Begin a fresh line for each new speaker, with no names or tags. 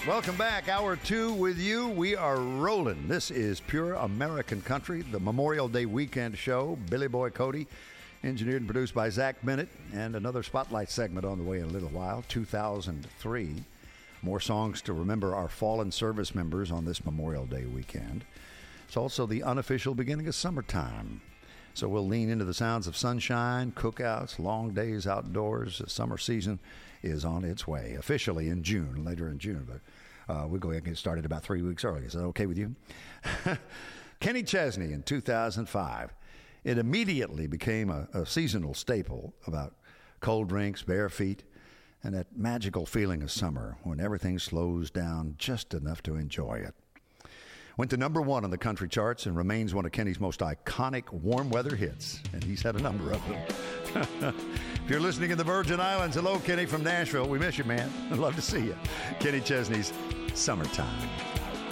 Welcome back. Hour 2 with you. We are rolling. This is Pure American Country, the Memorial Day weekend show. Billy Boy Cody, engineered and produced by Zach Bennett, and another Spotlight segment on the way in a little while, 2003. More songs to remember our fallen service members on this Memorial Day weekend. It's also the unofficial beginning of summertime. So we'll lean into the sounds of sunshine, cookouts, long days outdoors. The summer season is on its way, officially in June, later in June. But we'll go ahead and get started about 3 weeks early. Is that okay with you? Kenny Chesney in 2005. It immediately became a seasonal staple about cold drinks, bare feet, and that magical feeling of summer when everything slows down just enough to enjoy it. Went to number 1 on the country charts and remains one of Kenny's most iconic warm weather hits. And he's had a number of them. If you're listening in the Virgin Islands, hello, Kenny from Nashville. We miss you, man. I'd love to see you. Kenny Chesney's Summertime.